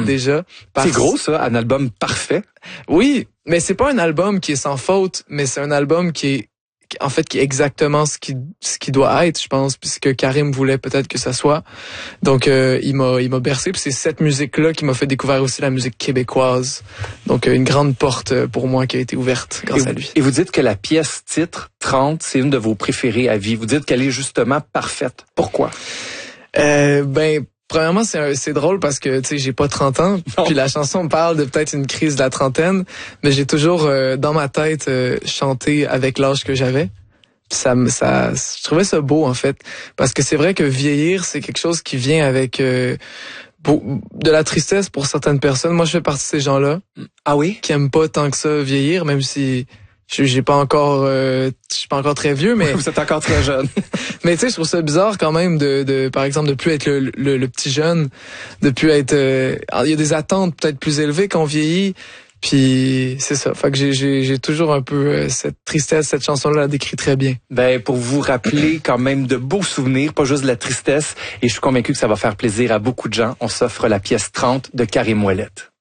déjà. C'est gros ça, un album parfait. Oui, mais c'est pas un album qui est sans faute, mais c'est un album qui est exactement ce qui doit être, je pense, puis ce que Karim voulait peut-être que ça soit. Donc il m'a bercé, puis c'est cette musique-là qui m'a fait découvrir aussi la musique québécoise. Donc une grande porte pour moi qui a été ouverte grâce à lui. Et vous dites que la pièce titre 30, c'est une de vos préférées à vie. Vous dites qu'elle est justement parfaite. Pourquoi? Premièrement, c'est drôle parce que tu sais, j'ai pas 30 ans, puis la chanson parle de peut-être une crise de la trentaine, mais j'ai toujours dans ma tête chanté avec l'âge que j'avais. Je trouvais ça beau en fait, parce que c'est vrai que vieillir, c'est quelque chose qui vient avec de la tristesse pour certaines personnes. Moi, je fais partie de ces gens-là. Ah oui? Qui aiment pas tant que ça vieillir, même si je suis pas encore très vieux, mais vous êtes encore très jeune. Mais tu sais, je trouve ça bizarre quand même de par exemple de plus être le petit jeune, de plus être il y a des attentes peut-être plus élevées quand on vieillit. Puis c'est ça. Fait que j'ai toujours un peu cette tristesse, cette chanson-là la décrit très bien. Pour vous rappeler quand même de beaux souvenirs, pas juste de la tristesse, et je suis convaincu que ça va faire plaisir à beaucoup de gens, on s'offre la pièce 30 de Karim Ouellet.